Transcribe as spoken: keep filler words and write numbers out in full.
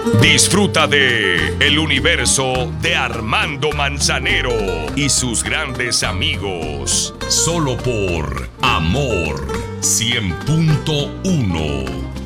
Disfruta de El Universo de Armando Manzanero y sus grandes amigos. Solo por Amor cien punto uno.